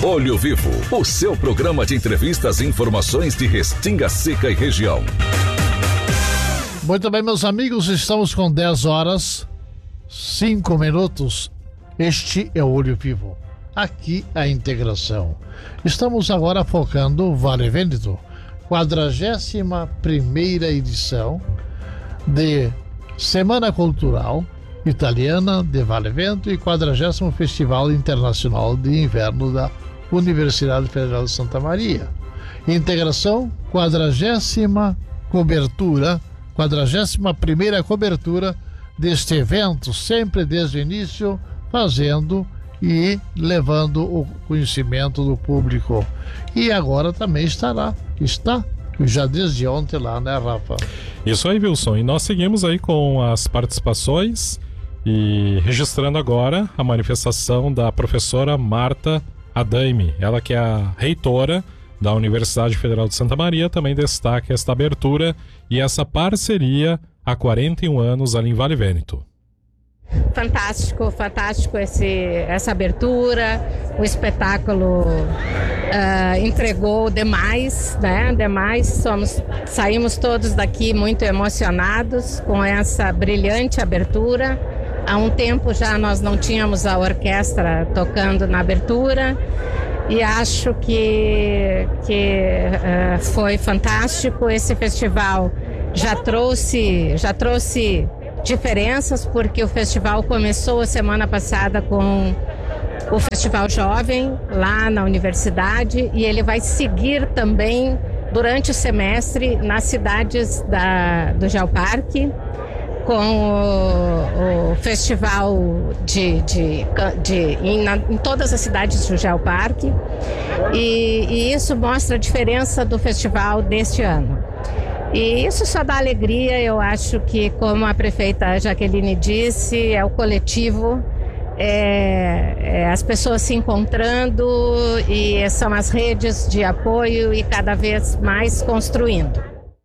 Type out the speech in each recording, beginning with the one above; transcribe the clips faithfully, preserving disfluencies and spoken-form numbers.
Olho Vivo, o seu programa de entrevistas e informações de Restinga Seca e região. Muito bem, meus amigos, estamos com dez horas, cinco minutos. Este é o Olho Vivo. Aqui a integração. Estamos agora focando Vale Vêneto, quadragésima primeira edição de Semana Cultural Italiana de Vale Vêneto e quadragésimo Festival Internacional de Inverno da Universidade Federal de Santa Maria. Integração, quadragésima cobertura, quadragésima primeira cobertura deste evento, sempre desde o início, fazendo e levando o conhecimento do público. E agora também estará, está, já desde ontem lá, né, Rafa? Isso aí, Wilson. E nós seguimos aí com as participações e registrando agora a manifestação da professora Marta Adaime, ela que é a reitora da Universidade Federal de Santa Maria, também destaca esta abertura e essa parceria há quarenta e um anos ali em Vale Vêneto. Fantástico, fantástico esse, essa abertura, o espetáculo uh, entregou demais, né? Demais, somos, saímos todos daqui muito emocionados com essa brilhante abertura. Há um tempo já nós não tínhamos a orquestra tocando na abertura e acho que, que uh, foi fantástico. Esse festival já trouxe, já trouxe diferenças, porque o festival começou a semana passada com o Festival Jovem lá na universidade e ele vai seguir também durante o semestre nas cidades da, do Geoparque, com o, o festival de, de, de, em, na, em todas as cidades do Geoparque e, e isso mostra a diferença do festival deste ano. E isso só dá alegria. Eu acho que, como a prefeita Jaqueline disse, é o coletivo, é, é as pessoas se encontrando e são as redes de apoio e cada vez mais construindo.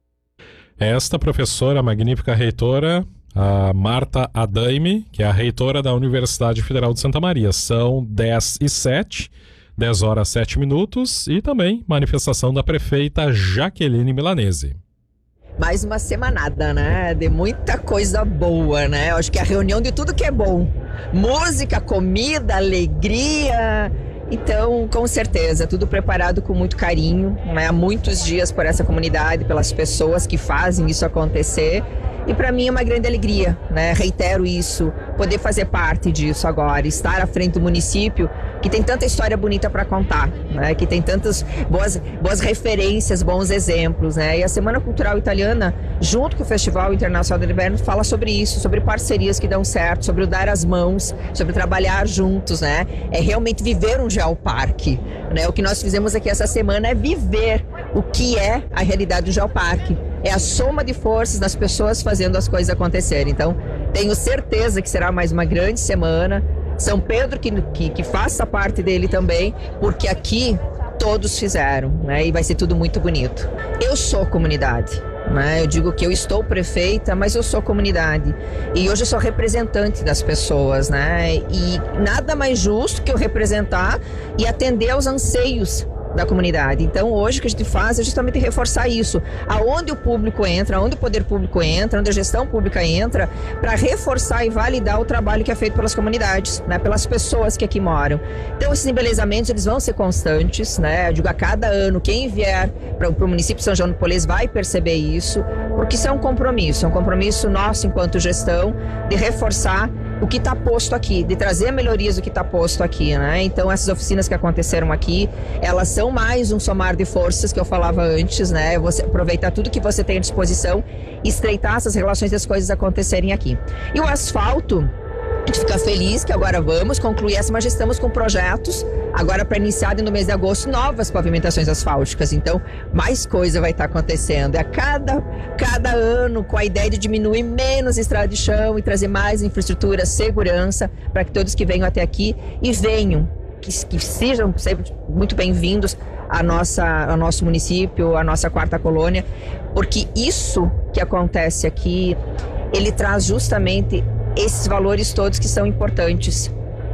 Esta professora, magnífica reitora, a Marta Adaime, que é a reitora da Universidade Federal de Santa Maria. São dez e sete, dez horas e sete minutos, e também manifestação da prefeita Jaqueline Milanese. Mais uma semanada, né? De muita coisa boa, né? Eu acho que é a reunião de tudo que é bom. Música, comida, alegria. Então, com certeza, tudo preparado com muito carinho, né? Há muitos dias por essa comunidade, pelas pessoas que fazem isso acontecer. E para mim é uma grande alegria, né? Reitero isso, poder fazer parte disso agora, estar à frente do município que tem tanta história bonita para contar, né? Que tem tantas boas, boas referências, bons exemplos, né? E a Semana Cultural Italiana, junto com o Festival Internacional do Inverno, fala sobre isso, sobre parcerias que dão certo, sobre o dar as mãos, sobre trabalhar juntos, né? É realmente viver um geoparque, né? O que nós fizemos aqui essa semana é viver o que é a realidade do geoparque. É a soma de forças das pessoas fazendo as coisas acontecerem. Então, tenho certeza que será mais uma grande semana. São Pedro que, que, que faça parte dele também, porque aqui todos fizeram, né? E vai ser tudo muito bonito. Eu sou comunidade, né? Eu digo que eu estou prefeita, mas eu sou comunidade. E hoje eu sou representante das pessoas, né? E nada mais justo que eu representar e atender aos anseios da comunidade. Então hoje o que a gente faz é justamente reforçar isso, aonde o público entra, aonde o poder público entra, onde a gestão pública entra, para reforçar e validar o trabalho que é feito pelas comunidades, né, pelas pessoas que aqui moram. Então esses embelezamentos eles vão ser constantes, né? Eu digo, a cada ano quem vier para o município de São João do Polês vai perceber isso, porque isso é um compromisso, é um compromisso nosso enquanto gestão de reforçar o que está posto aqui, de trazer melhorias do que está posto aqui, né? Então essas oficinas que aconteceram aqui, elas são mais um somar de forças que eu falava antes, né? Você aproveitar tudo que você tem à disposição e estreitar essas relações das coisas acontecerem aqui. E o asfalto, a gente fica feliz que agora vamos concluir essa, mas já estamos com projetos agora para iniciar no mês de agosto novas pavimentações asfálticas. Então mais coisa vai estar acontecendo. É a cada, cada ano com a ideia de diminuir menos estrada de chão e trazer mais infraestrutura, segurança para que todos que venham até aqui e venham, que, que sejam sempre muito bem-vindos a nossa, ao nosso município, à nossa quarta colônia, porque isso que acontece aqui, ele traz justamente esses valores todos que são importantes.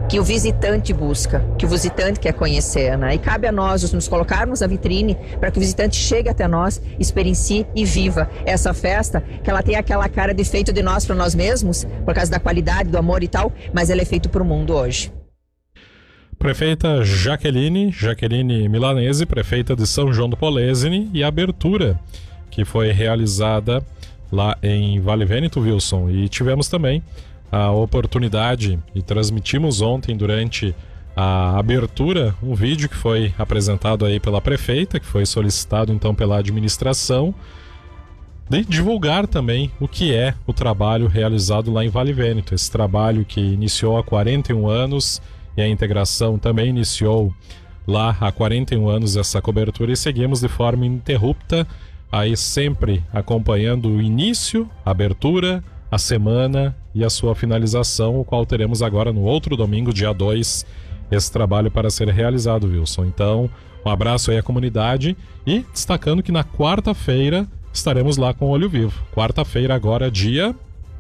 que o visitante busca, que o visitante quer conhecer, né? E cabe a nós nos colocarmos na vitrine para que o visitante chegue até nós, experiencie e viva essa festa, que ela tem aquela cara de feito de nós para nós mesmos, por causa da qualidade, do amor e tal, mas ela é feito para o mundo hoje. Prefeita Jaqueline, Jaqueline Milanese, prefeita de São João do Polesine, e a abertura que foi realizada lá em Vale Vêneto, Wilson. E tivemos também a oportunidade e transmitimos ontem durante a abertura um vídeo que foi apresentado aí pela prefeita, que foi solicitado então pela administração, de divulgar também o que é o trabalho realizado lá em Vale Vêneto. Esse trabalho que iniciou há quarenta e um anos e a integração também iniciou lá há quarenta e um anos essa cobertura, e seguimos de forma ininterrupta aí sempre acompanhando o início, a abertura, a semana e a sua finalização, o qual teremos agora no outro domingo, dia dois, esse trabalho para ser realizado, Wilson. Então, um abraço aí à comunidade, e destacando que na quarta-feira estaremos lá com o Olho Vivo. Quarta-feira agora, dia...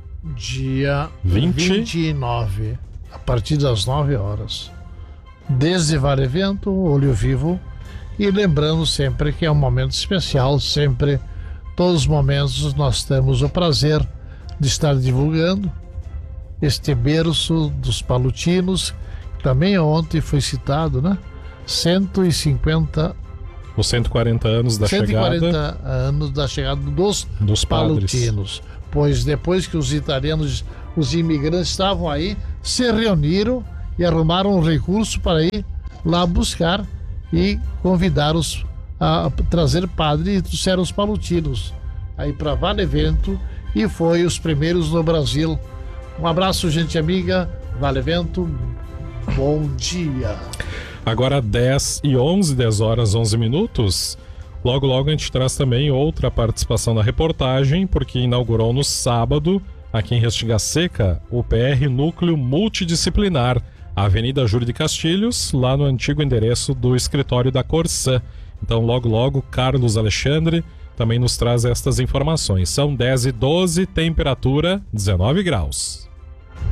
Dia vinte... vinte e nove, a partir das nove horas. Desde Vale Vento, Olho Vivo. E lembrando sempre que é um momento especial, sempre, todos os momentos nós temos o prazer de estar divulgando este berço dos palutinos, que também ontem foi citado, né? cento e cinquenta... Os cento e quarenta anos da cento e quarenta chegada... anos da chegada dos, dos palutinos. Padres. Pois depois que os italianos, os imigrantes estavam aí, se reuniram e arrumaram um recurso para ir lá buscar e convidaram-os a trazer padre, e trouxeram os palutinos aí para Vale Vento, e foi os primeiros no Brasil. Um abraço, gente amiga, Vale Vento, bom dia. Agora dez e onze, dez horas onze minutos. Logo logo a gente traz também outra participação na reportagem, porque inaugurou no sábado, aqui em Restinga Seca, o P R Núcleo Multidisciplinar, a Avenida Júlio de Castilhos, lá no antigo endereço do escritório da Corsã. Então logo logo Carlos Alexandre também nos traz estas informações. São dez e doze, temperatura dezenove graus.